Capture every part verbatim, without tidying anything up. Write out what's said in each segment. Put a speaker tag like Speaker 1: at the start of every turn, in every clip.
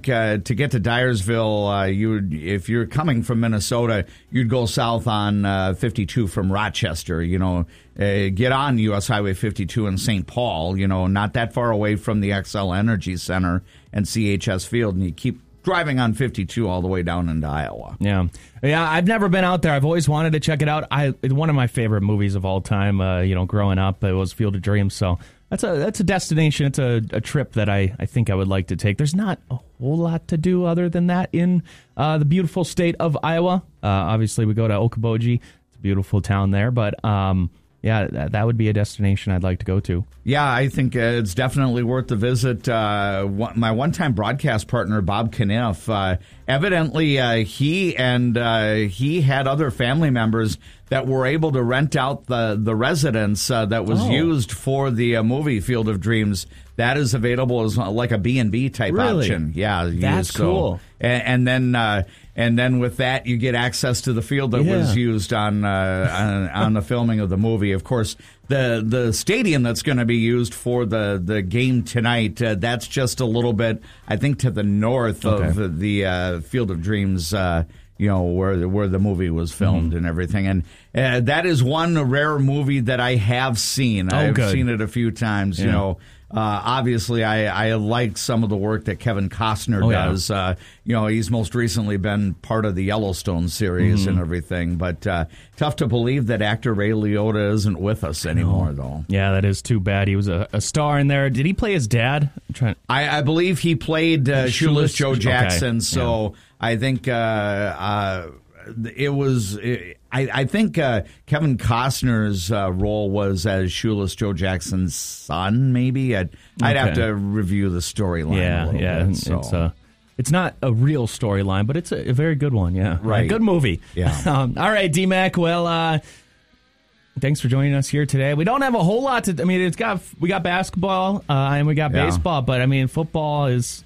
Speaker 1: think uh, to get to Dyersville, uh, you would, if you're coming from Minnesota, you'd go south on uh, fifty-two from Rochester. You know, uh, get on U S Highway fifty-two in Saint Paul. You know, not that far away from the Xcel Energy Center and C H S Field, and you keep driving on fifty-two all the way down into Iowa.
Speaker 2: Yeah, yeah. I've never been out there. I've always wanted to check it out. I it's one of my favorite movies of all time. Uh, you know, growing up, it was Field of Dreams. So. That's a that's a destination. It's a, a trip that I, I think I would like to take. There's not a whole lot to do other than that in uh, the beautiful state of Iowa. Uh, obviously, we go to Okoboji. It's a beautiful town there. But, um, yeah, that, that would be a destination I'd like to go to.
Speaker 1: Yeah, I think uh, it's definitely worth the visit. Uh, one, my one-time broadcast partner, Bob Kniff, uh, evidently uh, he and uh, he had other family members that were able to rent out the, the residence uh, that was
Speaker 2: oh.
Speaker 1: used for the uh, movie Field of Dreams. That is available as like a B and B type
Speaker 2: really?
Speaker 1: option. Yeah,
Speaker 2: that's
Speaker 1: so,
Speaker 2: cool.
Speaker 1: And, and then uh, and then with that, you get access to the field that
Speaker 2: yeah.
Speaker 1: was used on, uh, on on the filming of the movie. Of course, the the stadium that's going to be used for the the game tonight. Uh, that's just a little bit, I think, to the north
Speaker 2: okay.
Speaker 1: of the uh, Field of Dreams. Uh, you know, where the, where the movie was filmed mm-hmm. and everything. And uh, that is one rare movie that I have seen.
Speaker 2: Oh,
Speaker 1: I've
Speaker 2: good.
Speaker 1: seen it a few times, yeah. you know. Uh, obviously, I, I like some of the work that Kevin Costner
Speaker 2: oh,
Speaker 1: does.
Speaker 2: Yeah.
Speaker 1: Uh, you know, he's most recently been part of the Yellowstone series mm-hmm. and everything. But uh, tough to believe that actor Ray Liotta isn't with us anymore, though.
Speaker 2: Yeah, that is too bad. He was a, a star in there. Did he play his dad? I'm trying to...
Speaker 1: I, I believe he played uh, Shoeless Joe Jackson.
Speaker 2: Okay.
Speaker 1: So
Speaker 2: yeah.
Speaker 1: I think... Uh, uh, It was, I, I think uh, Kevin Costner's uh, role was as Shoeless Joe Jackson's son, maybe. I'd, I'd
Speaker 2: okay.
Speaker 1: have to review the storyline
Speaker 2: yeah,
Speaker 1: a little
Speaker 2: yeah.
Speaker 1: bit. So.
Speaker 2: It's, uh, it's not a real storyline, but it's a, a very good one, yeah.
Speaker 1: Right.
Speaker 2: A good movie.
Speaker 1: Yeah.
Speaker 2: um, all right, D-Mac, well, uh, thanks for joining us here today. We don't have a whole lot to, I mean, it's got we got basketball uh, and we got
Speaker 1: yeah.
Speaker 2: baseball, but, I mean, football is,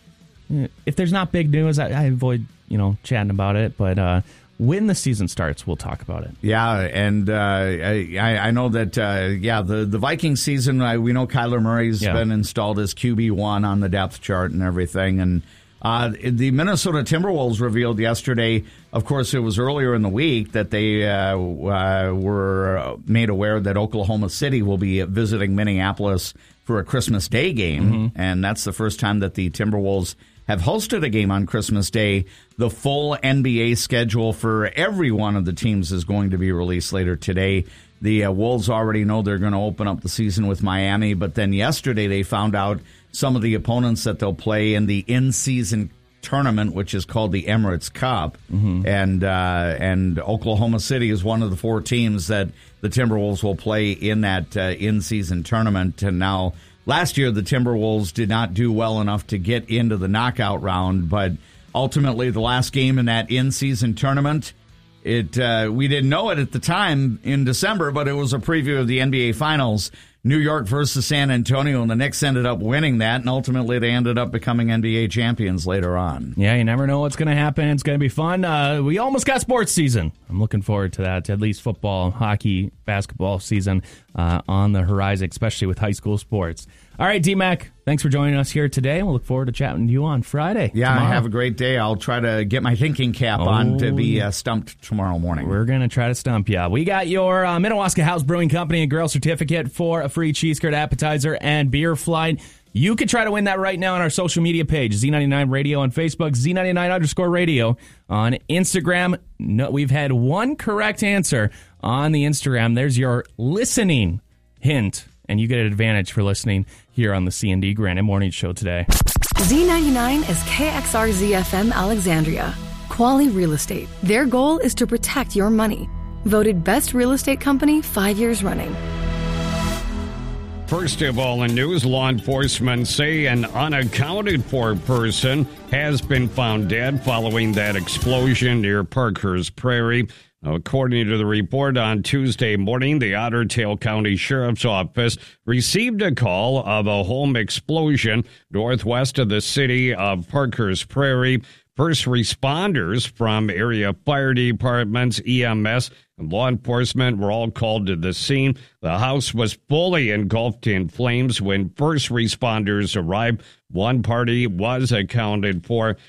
Speaker 2: if there's not big news, I, I avoid, you know, chatting about it, but, uh, when the season starts, we'll talk about it.
Speaker 1: Yeah, and uh, I, I know that, uh, yeah, the, the Viking season, uh, we know Kyler Murray's yeah. been installed as Q B one on the depth chart and everything. And uh, the Minnesota Timberwolves revealed yesterday, of course, it was earlier in the week, that they uh, uh, were made aware that Oklahoma City will be visiting Minneapolis for a Christmas Day game. Mm-hmm. And that's the first time that the Timberwolves have hosted a game on Christmas Day. The full N B A schedule for every one of the teams is going to be released later today. The uh, Wolves already know they're going to open up the season with Miami, but then yesterday they found out some of the opponents that they'll play in the in-season tournament, which is called the Emirates Cup. Mm-hmm. And uh, and Oklahoma City is one of the four teams that the Timberwolves will play in that uh, in-season tournament. And now, last year, the Timberwolves did not do well enough to get into the knockout round, but ultimately the last game in that in-season tournament, it uh, we didn't know it at the time in December, but it was a preview of the N B A Finals, New York versus San Antonio, and the Knicks ended up winning that, and ultimately they ended up becoming N B A champions later on.
Speaker 2: Yeah, you never know what's going to happen. It's going to be fun. Uh, we almost got sports season. I'm looking forward to that, at least football, hockey, basketball season uh, on the horizon, especially with high school sports. All right, D-Mac, thanks for joining us here today. We'll look forward to chatting to you on Friday.
Speaker 1: Yeah,
Speaker 2: tomorrow.
Speaker 1: Have a great day. I'll try to get my thinking cap oh, on to be uh, stumped tomorrow morning.
Speaker 2: We're going to try to stump you. We got your uh, Minnewaska House Brewing Company and Grill certificate for a free cheese curd appetizer and beer flight. You can try to win that right now on our social media page, Z ninety-nine Radio on Facebook, Z ninety-nine underscore radio on Instagram. No, we've had one correct answer on the Instagram. There's your listening hint, and you get an advantage for listening here on the C and D Granite Morning Show today.
Speaker 3: Z ninety-nine is K X R Z F M Alexandria. Quali Real Estate. Their goal is to protect your money. Voted best real estate company five years running.
Speaker 4: First of all, in news, law enforcement say an unaccounted for person has been found dead following that explosion near Parkhurst Prairie. According to the report on Tuesday morning, the Otter Tail County Sheriff's Office received a call of a home explosion northwest of the city of Parkhurst Prairie. First responders from area fire departments, E M S, and law enforcement were all called to the scene. The house was fully engulfed in flames when first responders arrived. One party was accounted for.